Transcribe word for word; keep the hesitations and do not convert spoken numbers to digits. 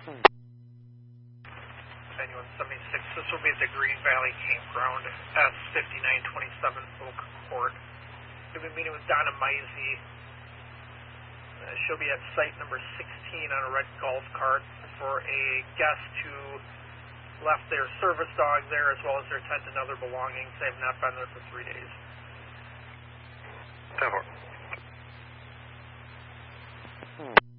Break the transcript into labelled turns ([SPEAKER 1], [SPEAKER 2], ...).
[SPEAKER 1] anyone seventy-six, this will be at the Green Valley Campground, S fifty-nine twenty-seven Oak Court. We'll be meeting with Donna Meisey. Uh, she'll be at site number sixteen on a red golf cart for a guest who left their service dog there as well as their tent and other belongings. They have not been there for three days.
[SPEAKER 2] ten four.
[SPEAKER 3] Hmm.